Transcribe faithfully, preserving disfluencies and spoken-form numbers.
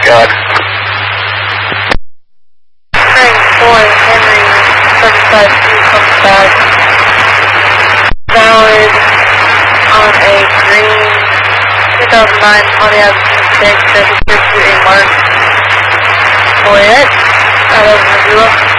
God. Frank Boy, Henry, seventy-five two comes back. Valid on a green two thousand nine Honda Avenue six, registered to a Mark Boyette out of Missoula.